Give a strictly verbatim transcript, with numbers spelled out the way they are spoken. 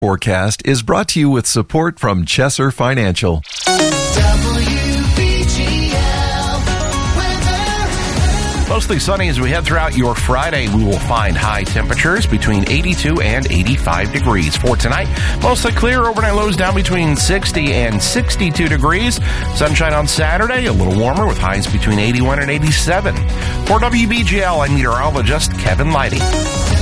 Forecast is brought to you with support from Chesser Financial. Mostly sunny as we head throughout your Friday. We will find high temperatures between eighty-two and eighty-five degrees. For tonight, mostly clear. Overnight lows down between sixty and sixty-two degrees. Sunshine on Saturday, a little warmer with highs between eighty-one and eighty-seven. For W B G L, I'm meteorologist Kevin Lighty.